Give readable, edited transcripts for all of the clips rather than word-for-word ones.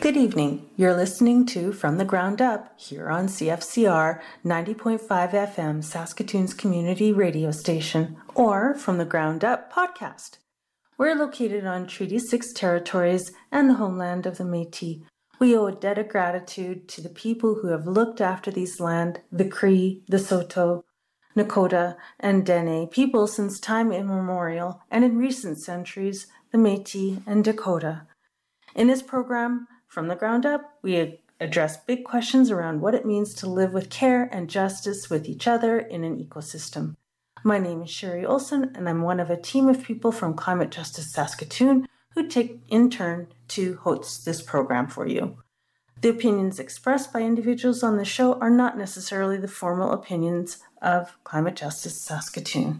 Good evening. You're listening to From the Ground Up here on CFCR 90.5 FM, Saskatoon's community radio station, or From the Ground Up podcast. We're located on Treaty 6 territories and the homeland of the Métis. We owe a debt of gratitude to the people who have looked after these land, the Cree, the Saulteaux, Nakota, and Dene people since time immemorial, and in recent centuries, the Métis and Dakota. In this program, From the Ground Up, we address big questions around what it means to live with care and justice with each other in an ecosystem. My name is Sherry Olson, and I'm one of a team of people from Climate Justice Saskatoon who take in turn to host this program for you. The opinions expressed by individuals on the show are not necessarily the formal opinions of Climate Justice Saskatoon.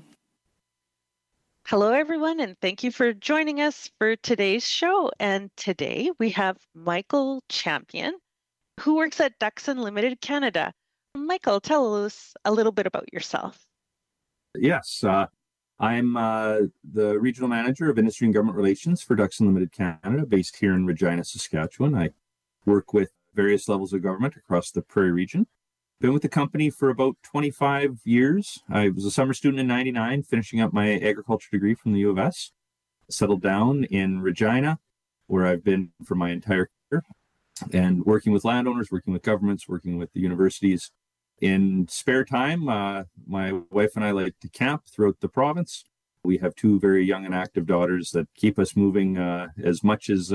Hello, everyone, and thank you for joining us for today's show. And today we have Michael Champion, who works at Ducks Unlimited Canada. Michael, tell us a little bit about yourself. Yes, I'm the regional manager of industry and government relations for Ducks Unlimited Canada, based here in Regina, Saskatchewan. I work with various levels of government across the Prairie region. Been with the company for about 25 years. I was a summer student in 99, finishing up my agriculture degree from the U of S. Settled down in Regina, where I've been for my entire career, and working with landowners, working with governments, working with the universities. In spare time, my wife and I like to camp throughout the province. We have two very young and active daughters that keep us moving as much as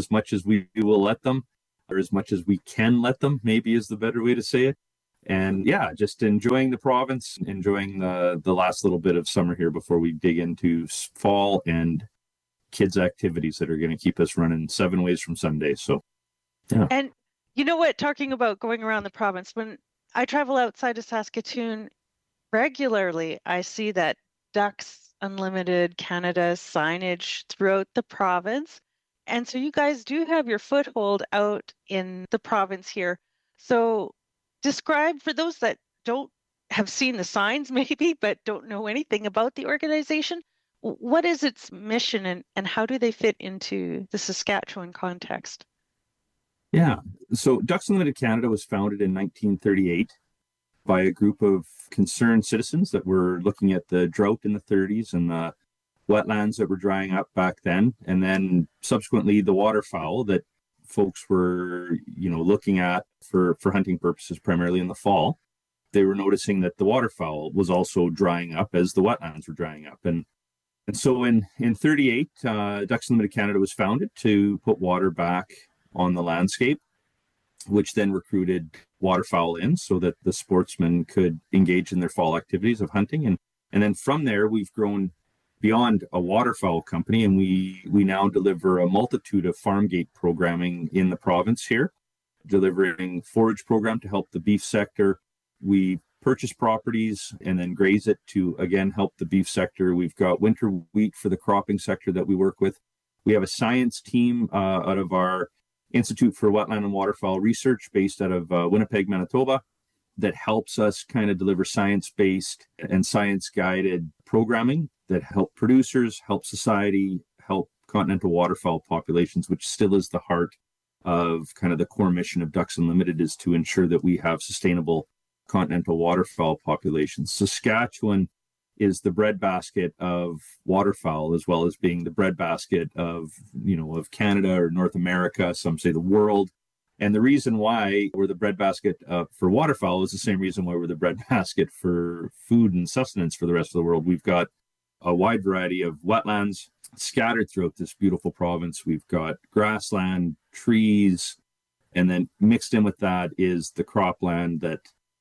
we will let them, or as much as we can let them, maybe is the better way to say it. And yeah, just enjoying the province, enjoying the last little bit of summer here before we dig into fall and kids' activities that are going to keep us running 7 ways from Sunday. So, yeah. And you know what, talking about going around the province, when I travel outside of Saskatoon regularly, I see that Ducks Unlimited Canada signage throughout the province. And so you guys do have your foothold out in the province here. So describe, for those that don't have seen the signs maybe, but don't know anything about the organization, what is its mission and how do they fit into the Saskatchewan context? Yeah, so Ducks Unlimited Canada was founded in 1938 by a group of concerned citizens that were looking at the drought in the 30s and the wetlands that were drying up back then, and then subsequently the waterfowl that folks were, looking at for hunting purposes, primarily in the fall. They were noticing that the waterfowl was also drying up as the wetlands were drying up. And so in 38, Ducks Unlimited Canada was founded to put water back on the landscape, which then recruited waterfowl in so that the sportsmen could engage in their fall activities of hunting. And then from there, we've grown beyond a waterfowl company, and we now deliver a multitude of farm gate programming in the province here, delivering forage program to help the beef sector. We purchase properties and then graze it to, again, help the beef sector. We've got winter wheat for the cropping sector that we work with. We have a science team out of our Institute for Wetland and Waterfowl Research based out of Winnipeg, Manitoba, that helps us kind of deliver science-based and science-guided programming that help producers, help society, help continental waterfowl populations, which still is the heart of kind of the core mission of Ducks Unlimited, is to ensure that we have sustainable continental waterfowl populations. Saskatchewan is the breadbasket of waterfowl, as well as being the breadbasket of Canada or North America, some say the world. And the reason why we're the breadbasket for waterfowl is the same reason why we're the breadbasket for food and sustenance for the rest of the world. We've got a wide variety of wetlands scattered throughout this beautiful province. We've got grassland, trees, and then mixed in with that is the cropland that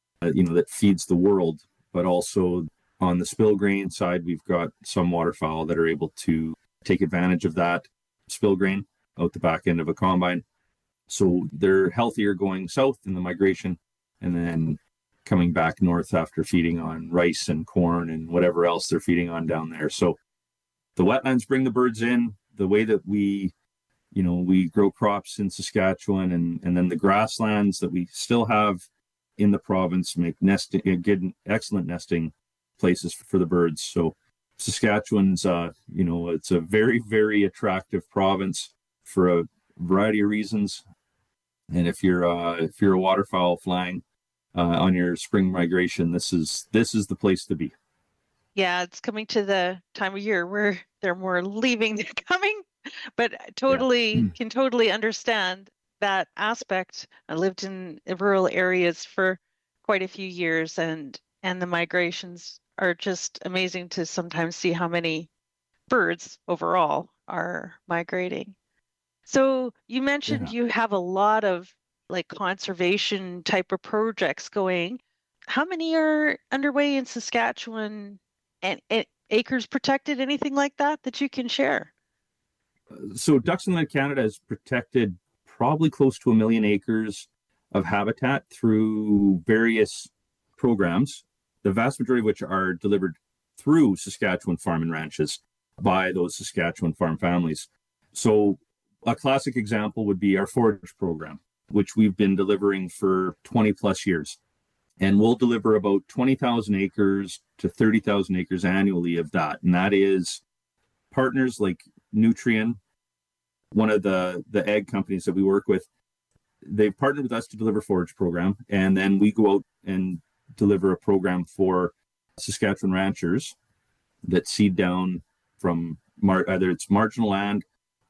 feeds the world. But also on the spill grain side, we've got some waterfowl that are able to take advantage of that spill grain out the back end of a combine. So they're healthier going south in the migration, and then coming back north after feeding on rice and corn and whatever else they're feeding on down there. So the wetlands bring the birds in. The way that we grow crops in Saskatchewan, and then the grasslands that we still have in the province make excellent nesting places for the birds. So Saskatchewan's, it's a very, very attractive province for a variety of reasons. And if you're a waterfowl flying on your spring migration, this is the place to be. Yeah, it's coming to the time of year where they're more leaving than coming, but Yeah. can totally understand that aspect. I lived in rural areas for quite a few years, and the migrations are just amazing to sometimes see how many birds overall are migrating. So you mentioned Yeah. you have a lot of like conservation type of projects going. How many are underway in Saskatchewan, and acres protected, anything like that that you can share? So Ducks Unlimited Canada has protected probably close to 1 million acres of habitat through various programs, the vast majority of which are delivered through Saskatchewan farm and ranches by those Saskatchewan farm families. So a classic example would be our forage program, which we've been delivering for 20 plus years. And we'll deliver about 20,000 acres to 30,000 acres annually of that. And that is partners like Nutrien, one of the egg companies that we work with. They've partnered with us to deliver forage program, and then we go out and deliver a program for Saskatchewan ranchers that seed down from either it's marginal land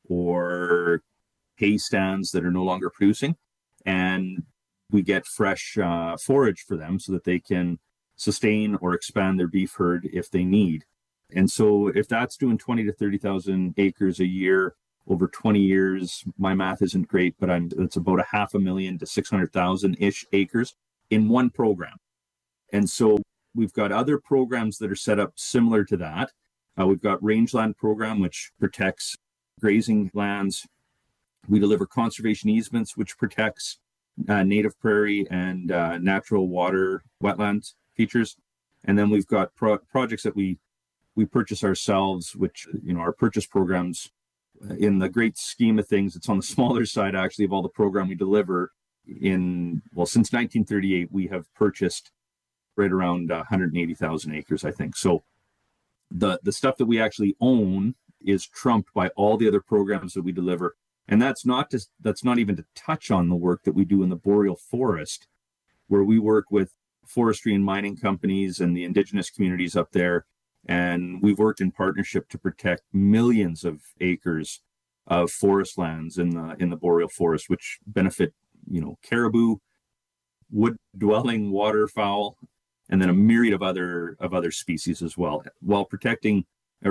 or hay stands that are no longer producing, and we get fresh forage for them so that they can sustain or expand their beef herd if they need. And so if that's doing 20 to 30,000 acres a year over 20 years, my math isn't great, but it's about 500,000 to 600,000 ish acres in one program. And so we've got other programs that are set up similar to that. We've got rangeland program, which protects grazing lands. We deliver conservation easements, which protects native prairie and natural water wetlands features. And then we've got projects that we purchase ourselves, which, our purchase programs, in the great scheme of things, it's on the smaller side actually of all the program we deliver. Since 1938, we have purchased right around 180,000 acres, I think. So the stuff that we actually own is trumped by all the other programs that we deliver. And that's not even to touch on the work that we do in the boreal forest, where we work with forestry and mining companies and the indigenous communities up there. And we've worked in partnership to protect millions of acres of forest lands in the boreal forest, which benefit, caribou, wood-dwelling waterfowl, and then a myriad of other species as well, while providing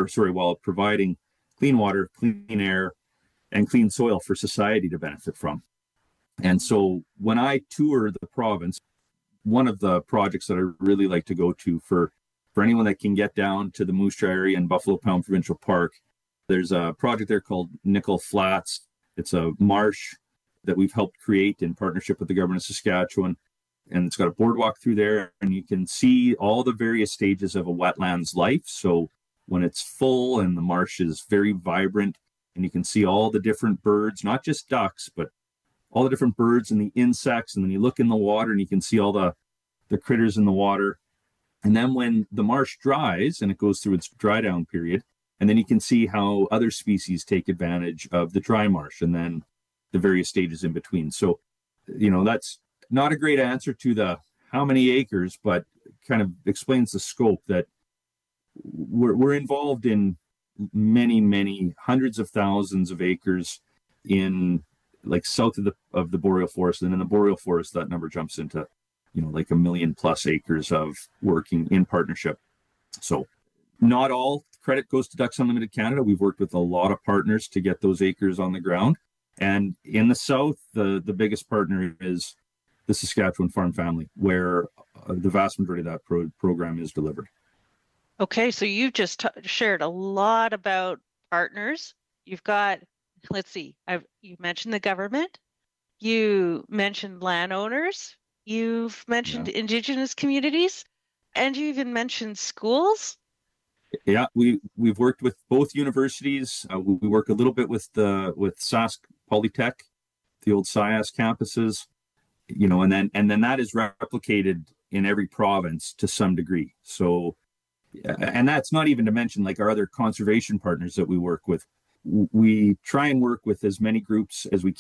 clean water, clean air, and clean soil for society to benefit from. And so when I tour the province, one of the projects that I really like to go to for anyone that can get down to the Moose Jaw area and Buffalo Pound Provincial Park, there's a project there called Nickel Flats. It's a marsh that we've helped create in partnership with the government of Saskatchewan. And it's got a boardwalk through there, and you can see all the various stages of a wetland's life. So when it's full and the marsh is very vibrant, and you can see all the different birds, not just ducks, but all the different birds and the insects. And then you look in the water and you can see all the critters in the water. And then when the marsh dries and it goes through its dry down period, and then you can see how other species take advantage of the dry marsh and then the various stages in between. So, that's not a great answer to the how many acres, but kind of explains the scope that we're involved in many, many hundreds of thousands of acres in like south of the boreal forest. And in the boreal forest, that number jumps into, like 1 million plus acres of working in partnership. So not all credit goes to Ducks Unlimited Canada. We've worked with a lot of partners to get those acres on the ground. And in the south, the biggest partner is the Saskatchewan farm family, where the vast majority of that program is delivered. Okay, so you've just shared a lot about partners. You've got, let's see, you mentioned the government, you mentioned landowners, you've mentioned Indigenous communities, and you even mentioned schools. Yeah, we've worked with both universities. We work a little bit with Sask Polytech, the old SIAS campuses, and then that is replicated in every province to some degree. So, and that's not even to mention like our other conservation partners that we work with. We try and work with as many groups as we can.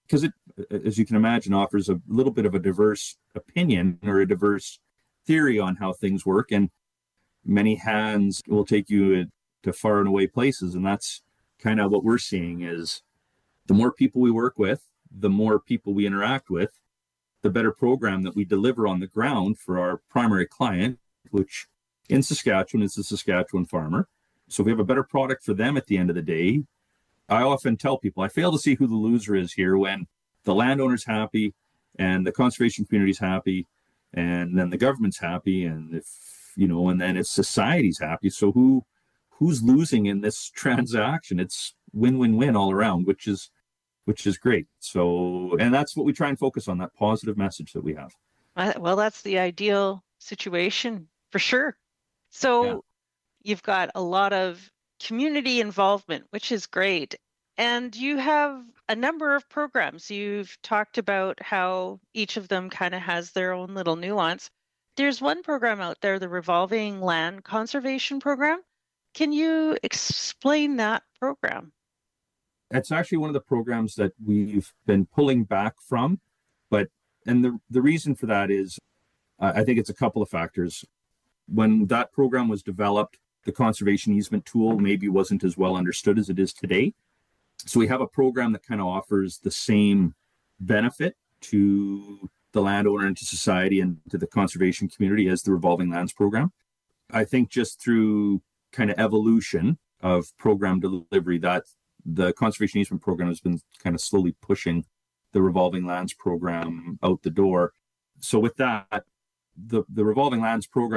because it, as you can imagine, offers a little bit of a diverse opinion or a diverse theory on how things work. And many hands will take you to far and away places. And that's kind of what we're seeing is the more people we work with, the more people we interact with, the better program that we deliver on the ground for our primary client, which in Saskatchewan is the Saskatchewan farmer. So we have a better product for them at the end of the day. I often tell people I fail to see who the loser is here when the landowner's happy and the conservation community's happy and then the government's happy and and then it's society's happy. So who's losing in this transaction? It's win-win-win all around, which is great. So, and that's what we try and focus on, that positive message that we have. Well, that's the ideal situation for sure. So You've got a lot of community involvement, which is great. And you have a number of programs. You've talked about how each of them kind of has their own little nuance. There's one program out there, the Revolving Land Conservation Program. Can you explain that program? It's actually one of the programs that we've been pulling back from, and the reason for that is I think it's a couple of factors. When that program was developed, the conservation easement tool maybe wasn't as well understood as it is today. So we have a program that kind of offers the same benefit to the landowner and to society and to the conservation community as the Revolving Lands program. I think just through kind of evolution of program delivery, that the conservation easement program has been kind of slowly pushing the Revolving Lands program out the door. So with that, the Revolving Lands program